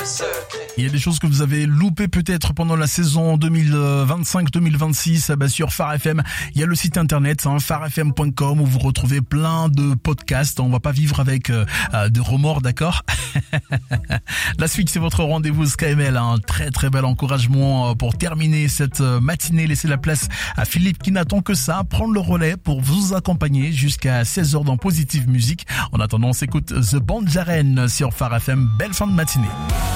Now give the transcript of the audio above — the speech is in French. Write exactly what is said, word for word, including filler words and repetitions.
Il y a des choses que vous avez loupées peut-être pendant la saison deux mille vingt-cinq deux mille vingt-six bah, sur Phare F M. Il y a le site internet hein, phare f m point com où vous retrouvez plein de podcasts. On va pas vivre avec euh, de remords, d'accord? La suite, c'est votre rendez-vous S K M L. Un hein. très très bel encouragement pour terminer cette matinée. Laissez la place à Philippe qui n'attend que ça, prendre le relais pour vous accompagner jusqu'à seize heures dans Positive Musique. En attendant, on s'écoute The Band Jaren sur Phare F M. Belle fin de matinée.